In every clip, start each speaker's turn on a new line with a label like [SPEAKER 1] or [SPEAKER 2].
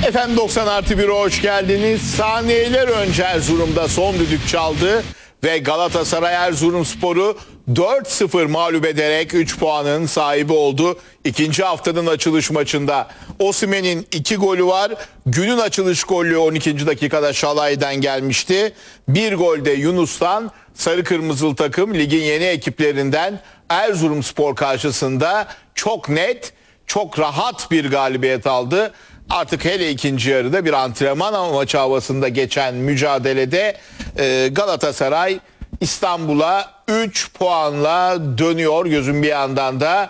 [SPEAKER 1] Efendim 90+1'e hoş geldiniz. Saniyeler önce Erzurum'da son düdük çaldı ve Galatasaray Erzurumspor'u 4-0 mağlup ederek 3 puanın sahibi oldu. İkinci haftanın açılış maçında Osimhen'in 2 golü var. Günün açılış golü 12. dakikada Şalay'dan gelmişti. Bir gol de Yunus'tan. Sarı Kırmızılı takım ligin yeni ekiplerinden Erzurumspor karşısında çok net, çok rahat bir galibiyet aldı. Artık hele ikinci yarıda bir antrenman maçı havasında geçen mücadelede Galatasaray İstanbul'a 3 puanla dönüyor. Gözüm bir yandan da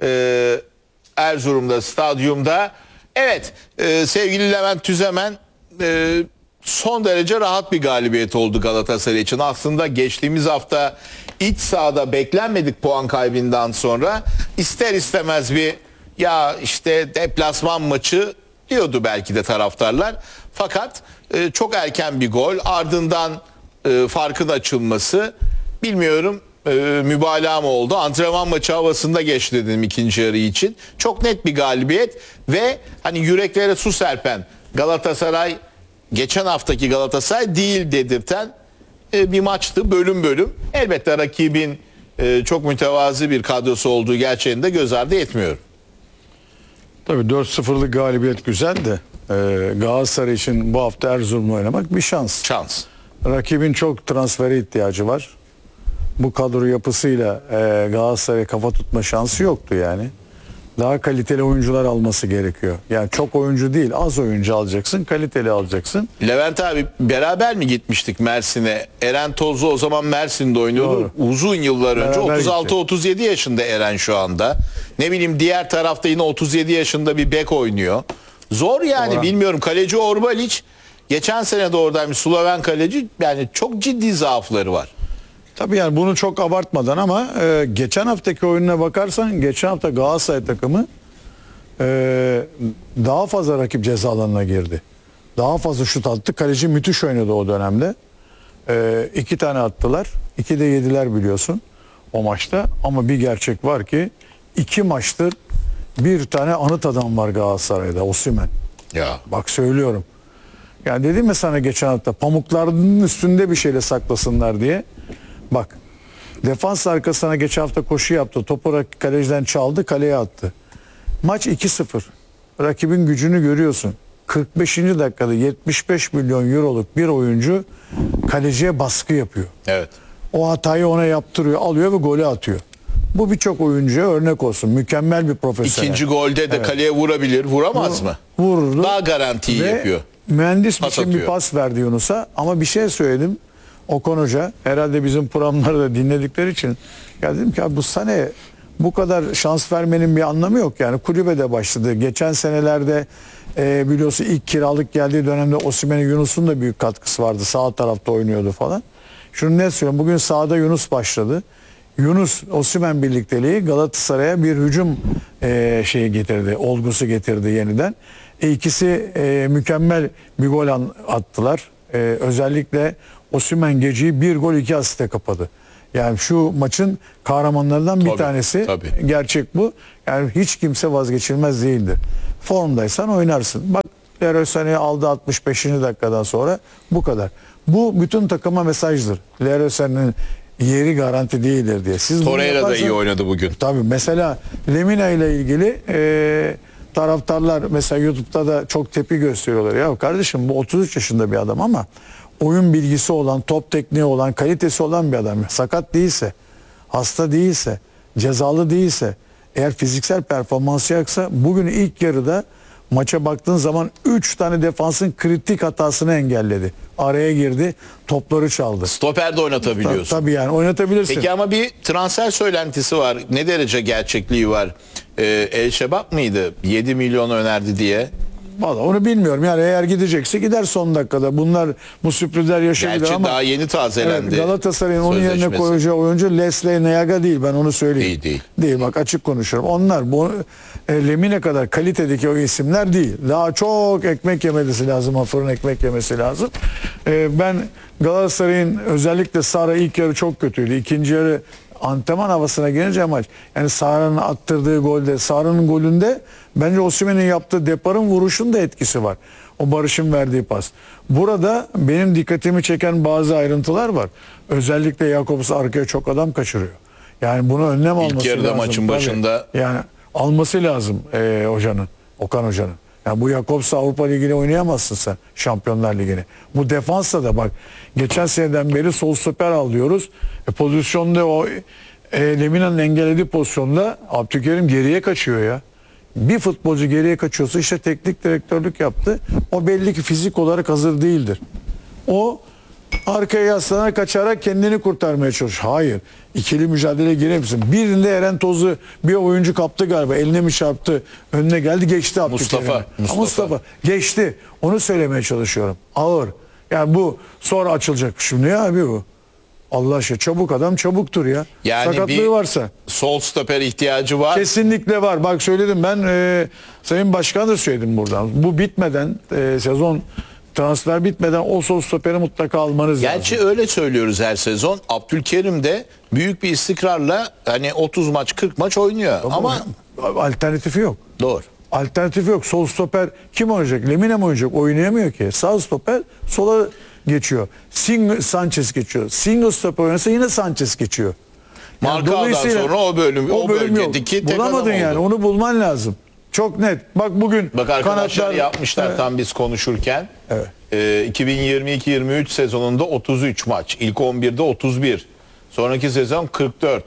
[SPEAKER 1] Erzurum'da, stadyumda. Evet, sevgili Levent Tüzemen, son derece rahat bir galibiyet oldu Galatasaray için. Aslında geçtiğimiz hafta iç sahada beklenmedik puan kaybından sonra ister istemez bir ya işte deplasman maçı diyordu belki de taraftarlar. Fakat çok erken bir gol, ardından farkın açılması, bilmiyorum mübalağa mı oldu? Antrenman maçı havasında geçti dedim ikinci yarı için. Çok net bir galibiyet ve hani yüreklere su serpen Galatasaray, geçen haftaki Galatasaray değil dedirten bir maçtı bölüm bölüm. Elbette rakibin çok mütevazı bir kadrosu olduğu gerçeğini de göz ardı etmiyorum.
[SPEAKER 2] Tabii 4-0'lık galibiyet güzel de Galatasaray için bu hafta Erzurum'la oynamak bir şans.
[SPEAKER 1] Şans.
[SPEAKER 2] Rakibin çok transfere ihtiyacı var. Bu kadro yapısıyla Galatasaray'a kafa tutma şansı yoktu yani. Daha kaliteli oyuncular alması gerekiyor. Yani çok oyuncu değil, az oyuncu alacaksın, kaliteli alacaksın.
[SPEAKER 1] Levent abi, beraber mi gitmiştik Mersin'e? Eren Tozlu o zaman Mersin'de oynuyordu.
[SPEAKER 2] Doğru.
[SPEAKER 1] Uzun yıllar önce.
[SPEAKER 2] Beraber
[SPEAKER 1] 36-37 yaşında Eren şu anda. Ne bileyim, diğer tarafta yine 37 yaşında bir bek oynuyor. Zor yani.
[SPEAKER 2] Doğru.
[SPEAKER 1] Bilmiyorum. Kaleci Orbalic geçen sene de oradaymış, Sloven kaleci. Yani çok ciddi zaafları var.
[SPEAKER 2] Tabii yani bunu çok abartmadan ama geçen haftaki oyununa bakarsan geçen hafta Galatasaray takımı daha fazla rakip ceza alanına girdi. Daha fazla şut attı. Kaleci müthiş oynadı o dönemde. 2 tane attılar. 2 de yediler biliyorsun o maçta. Ama bir gerçek var ki 2 maçtır bir tane anıt adam var Galatasaray'da, Osimhen.
[SPEAKER 1] Ya.
[SPEAKER 2] Bak söylüyorum. Yani dedim ya sana geçen hafta, pamuklarının üstünde bir şeyle saklasınlar diye. Bak, defans arkasına geçen hafta koşu yaptı. Topu kaleciden çaldı, kaleye attı. Maç 2-0. Rakibin gücünü görüyorsun. 45. dakikada 75 milyon euroluk bir oyuncu kaleciye baskı yapıyor.
[SPEAKER 1] Evet.
[SPEAKER 2] O hatayı ona yaptırıyor, alıyor ve golü atıyor. Bu birçok oyuncuya örnek olsun. Mükemmel bir profesyonel.
[SPEAKER 1] İkinci golde de kaleye vurabilir. Vuramaz mı?
[SPEAKER 2] Vururdu.
[SPEAKER 1] Daha garantiyi
[SPEAKER 2] ve
[SPEAKER 1] yapıyor.
[SPEAKER 2] Mühendis
[SPEAKER 1] Pas
[SPEAKER 2] için bir
[SPEAKER 1] atıyor.
[SPEAKER 2] pas verdi Yunus'a. Ama bir şey söyledim. Okan Hoca herhalde bizim programları da dinledikleri için, ya dedim ki abi, bu sene bu kadar şans vermenin bir anlamı yok yani. Kulübede başladı. Geçen senelerde biliyorsun ilk kiralık geldiği dönemde Osimhen'e Yunus'un da büyük katkısı vardı. Sağ tarafta oynuyordu falan. Şunu ne söylüyorum? Bugün sağda Yunus başladı. Yunus Osimhen birlikteliği Galatasaray'a bir hücum şeyi getirdi, olgusu getirdi yeniden. İkisi mükemmel bir gol attılar. Özellikle Osimhen geceyi 1 gol 2 asiste kapadı. Yani şu maçın kahramanlarından bir tanesi.
[SPEAKER 1] Tabii.
[SPEAKER 2] Gerçek bu. Yani hiç kimse vazgeçilmez değildir. Formdaysan oynarsın. Bak, Leroy Sané'yi aldı 65. dakikadan sonra, bu kadar. Bu bütün takıma mesajdır. Leroy Sané'nin yeri garanti değildir diye. Siz
[SPEAKER 1] Torreira da iyi oynadı bugün.
[SPEAKER 2] Tabii mesela Lemina ile ilgili taraftarlar mesela YouTube'da da çok tepki gösteriyorlar. Ya kardeşim, bu 33 yaşında bir adam ama oyun bilgisi olan, top tekniği olan, kalitesi olan bir adam. Sakat değilse, hasta değilse, cezalı değilse, eğer fiziksel performansı yoksa, bugün ilk yarıda maça baktığın zaman 3 tane defansın kritik hatasını engelledi. Araya girdi, topları çaldı.
[SPEAKER 1] Stoper de oynatabiliyorsun.
[SPEAKER 2] Tabii yani oynatabilirsin.
[SPEAKER 1] Peki ama bir transfer söylentisi var. Ne derece gerçekliği var? El Şebap mıydı? 7 milyon önerdi diye.
[SPEAKER 2] Vallahi onu bilmiyorum. Yani eğer gidecekse gider son dakikada. Bunlar bu sürprizler yaşayabilir
[SPEAKER 1] Gerçi
[SPEAKER 2] ama
[SPEAKER 1] daha yeni tazelendi.
[SPEAKER 2] evet, Galatasaray'ın onun yerine
[SPEAKER 1] sözleşmesi.
[SPEAKER 2] koyacağı oyuncu Leslie Neaga değil, ben onu söyleyeyim.
[SPEAKER 1] Değil.
[SPEAKER 2] Bak, açık konuşuyorum. Onlar bu Lemine kadar kalitedeki o isimler değil. Daha çok ekmek yemesi lazım, fırın ekmek yemesi lazım. Ben Galatasaray'ın özellikle Sara ilk yarı çok kötüydü. İkinci yarı antrenman havasına gelince maç. Yani Sara'nın attırdığı golde, Sara'nın golünde bence Osimhen'in yaptığı deparın vuruşun da etkisi var. O Barış'ın verdiği pas. Burada benim dikkatimi çeken bazı ayrıntılar var. Özellikle Jakobs arkaya çok adam kaçırıyor. Yani bunu önlem alması lazım.
[SPEAKER 1] yarıda maçın
[SPEAKER 2] Tabii.
[SPEAKER 1] başında.
[SPEAKER 2] Yani alması lazım hocanın, Okan hocanın. Yani bu Jakobs'la Avrupa Ligi'ni oynayamazsın sen, Şampiyonlar Ligi'ni. Bu defansla da bak, geçen seneden beri sol stoper alıyoruz. Pozisyonda o Lemina'nın engellediği pozisyonda Abdülkerim geriye kaçıyor ya. Bir futbolcu geriye kaçıyorsa işte teknik direktörlük yaptı. O belli ki fizik olarak hazır değildir. O arkaya yaslanarak kaçarak kendini kurtarmaya çalışıyor. Hayır. İkili mücadeleye giremiyorsun. Birinde Eren Toz'u bir oyuncu kaptı galiba. Eline mi çarptı? Önüne geldi, geçti Abdülkerim'e. Mustafa geçti. Onu söylemeye çalışıyorum. Ağır. Yani bu sonra açılacak. Şu ne abi bu? Allah aşkına, çabuk adam çabuktur ya.
[SPEAKER 1] Yani
[SPEAKER 2] sakatlığı
[SPEAKER 1] bir
[SPEAKER 2] varsa.
[SPEAKER 1] sol stoper ihtiyacı var.
[SPEAKER 2] Kesinlikle var. Bak söyledim ben, Sayın Başkan da söyledim buradan. Bu bitmeden, sezon transfer bitmeden o sol stoperi mutlaka almanız
[SPEAKER 1] Gerçi
[SPEAKER 2] lazım.
[SPEAKER 1] öyle söylüyoruz her sezon. Abdülkerim de büyük bir istikrarla hani 30 maç 40 maç oynuyor. Ama
[SPEAKER 2] Alternatifi yok.
[SPEAKER 1] doğru.
[SPEAKER 2] Alternatifi yok. Sol stoper kim oynayacak? Lemina mı oynayacak? Oynayamıyor ki. Sağ stoper sola geçiyor. Sanchez geçiyor. Single stoper oynasa yine Sanchez geçiyor.
[SPEAKER 1] Markao'dan
[SPEAKER 2] dolayısıyla
[SPEAKER 1] sonra o bölgedeki
[SPEAKER 2] yok.
[SPEAKER 1] tek adam
[SPEAKER 2] Bulamadın
[SPEAKER 1] oldu.
[SPEAKER 2] yani. Onu bulman lazım. Çok net. Bak bugün
[SPEAKER 1] Bak arkadaşlar
[SPEAKER 2] kanatlar
[SPEAKER 1] yapmışlar tam biz konuşurken.
[SPEAKER 2] Evet.
[SPEAKER 1] 2022-23 sezonunda 33 maç. İlk 11'de 31. Sonraki sezon 44.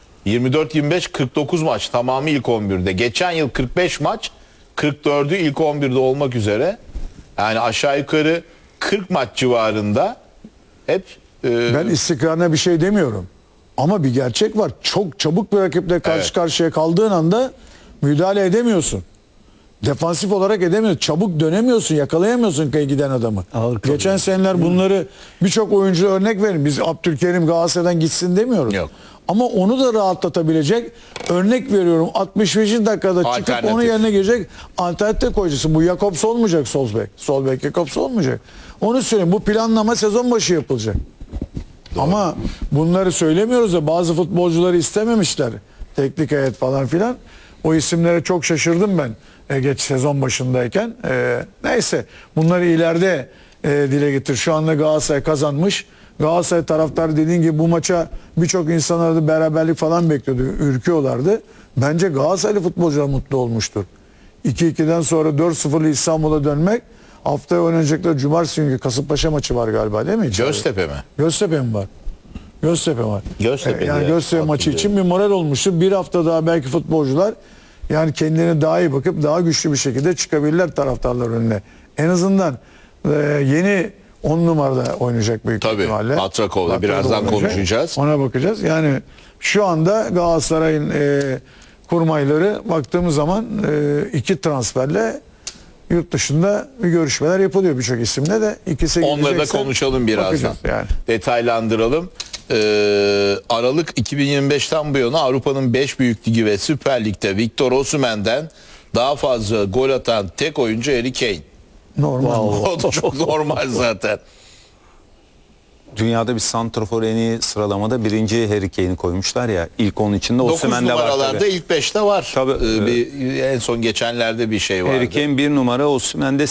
[SPEAKER 1] 24-25-49 maç tamamı ilk 11'de. Geçen yıl 45 maç, 44'ü ilk 11'de olmak üzere. Yani aşağı yukarı 40 maç civarında hep
[SPEAKER 2] Ben istikrarına bir şey demiyorum. Ama bir gerçek var. Çok çabuk bir rakiple karşı
[SPEAKER 1] Evet.
[SPEAKER 2] karşıya kaldığın anda müdahale edemiyorsun. Defansif olarak edemiyorsun. Çabuk dönemiyorsun, yakalayamıyorsun giden adamı.
[SPEAKER 3] Ağır kalıyor.
[SPEAKER 2] Geçen seneler bunları birçok oyuncu örnek verin. Biz Abdülkerim Galatasaray'dan gitsin demiyoruz.
[SPEAKER 1] Yok.
[SPEAKER 2] Ama onu da rahatlatabilecek, örnek veriyorum, 65. dakikada çıkıp
[SPEAKER 1] Alternatif.
[SPEAKER 2] onun yerine girecek alternatif koyacaksın. Bu Jakobs olmayacak sol bek. Sol bek Jakobs olmayacak. Onu söyleyeyim. Bu planlama sezon başı yapılacak. Ama bunları söylemiyoruz da bazı futbolcuları istememişler. Teknik heyet falan filan. O isimlere çok şaşırdım ben geç sezon başındayken. Neyse bunları ileride dile getir. Şu anda Galatasaray kazanmış. Galatasaray taraftarı dediğin gibi bu maça birçok insanlar da beraberlik falan bekliyordu. Ürküyorlardı. Bence Galatasaraylı futbolcular mutlu olmuştur. 2-2'den sonra 4-0'lı İstanbul'a dönmek, haftaya oynanacaklar cumartesi günü Kasımpaşa maçı var galiba değil mi?
[SPEAKER 1] Göztepe mi?
[SPEAKER 2] Göztepe mi var? Göztepe var.
[SPEAKER 1] Göztepe
[SPEAKER 2] Yani
[SPEAKER 1] diye
[SPEAKER 2] Göztepe maçı için bir moral olmuştur. Bir hafta daha belki futbolcular yani kendilerine daha iyi bakıp daha güçlü bir şekilde çıkabilirler taraftarlar önüne. En azından yeni 10 numarada oynayacak büyük
[SPEAKER 1] Tabii,
[SPEAKER 2] ihtimalle.
[SPEAKER 1] Batrakov'la birazdan
[SPEAKER 2] oynayacak.
[SPEAKER 1] konuşacağız.
[SPEAKER 2] Ona bakacağız. Yani şu anda Galatasaray'ın kurmayları baktığımız zaman 2 transferle yurt dışında bir görüşmeler yapılıyor birçok isimle de. İkisi
[SPEAKER 1] Onları da
[SPEAKER 2] gidecekse
[SPEAKER 1] konuşalım birazdan.
[SPEAKER 2] bakacağız yani.
[SPEAKER 1] Detaylandıralım. Aralık 2025'ten bu yana Avrupa'nın 5 büyük ligi ve Süper Lig'de Victor Osimhen'den daha fazla gol atan tek oyuncu Harry Kane.
[SPEAKER 2] Normal.
[SPEAKER 1] O da çok normal zaten.
[SPEAKER 3] Dünyada bir santrafor en iyi sıralamada birinci Harry Kane'i koymuşlar ya. İlk onun içinde
[SPEAKER 1] 9
[SPEAKER 3] Osimhen de var
[SPEAKER 1] numaralarda
[SPEAKER 3] tabii.
[SPEAKER 1] ilk 5'te var.
[SPEAKER 3] Tabii.
[SPEAKER 1] Bir, en son geçenlerde bir şey vardı.
[SPEAKER 3] Harry Kane 1 numara, Osimhen de